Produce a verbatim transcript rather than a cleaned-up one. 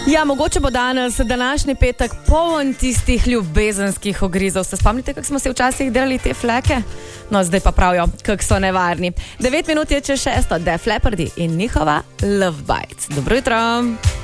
Ja, mogoče bo danes, današnji petek, poln tistih ljubezenskih ogrizov. Se spomnite, kako smo se včasih delali te fleke? No, zdaj pa pravijo, kako so nevarni. Devet minut je čez šesto, Def Leppard in njihova Love Bites. Dobro jutro.